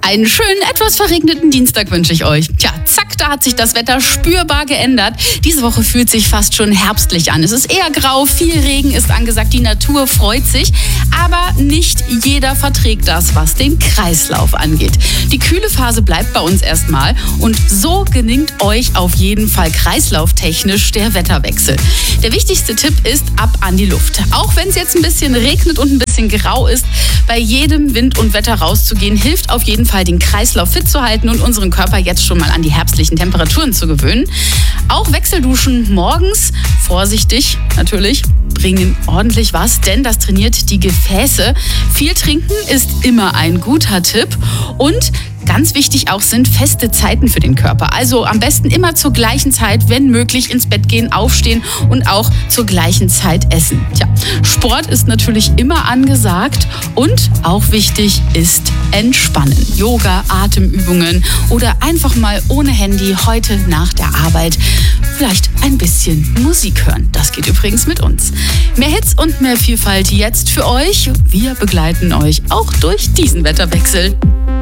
Einen schönen, etwas verregneten Dienstag wünsche ich euch. Tja, zack, da hat sich das Wetter spürbar geändert. Diese Woche fühlt sich fast schon herbstlich an. Es ist eher grau, viel Regen ist angesagt, die Natur freut sich. Aber nicht jeder verträgt das, was den Kreislauf angeht. Die kühle Phase bleibt bei uns erstmal und so gelingt euch auf jeden Fall kreislauftechnisch der Wetterwechsel. Der wichtigste Tipp ist ab an die Luft. Auch wenn es jetzt ein bisschen regnet und ein bisschen grau ist, bei jedem Wind und Wetter rauszugehen, hilft auf jeden Fall, den Kreislauf fit zu halten und unseren Körper jetzt schon mal an die herbstlichen Temperaturen zu gewöhnen. Auch Wechselduschen morgens, vorsichtig natürlich, bringen ordentlich was, denn das trainiert die Gefäße. Viel trinken ist immer ein guter Tipp und ganz wichtig auch sind feste Zeiten für den Körper. Also am besten immer zur gleichen Zeit, wenn möglich, ins Bett gehen, aufstehen und auch zur gleichen Zeit essen. Tja, Sport ist natürlich immer angesagt und auch wichtig ist Entspannen. Yoga, Atemübungen oder einfach mal ohne Handy heute nach der Arbeit vielleicht ein bisschen Musik hören. Das geht übrigens mit uns. Mehr Hits und mehr Vielfalt jetzt für euch. Wir begleiten euch auch durch diesen Wetterwechsel.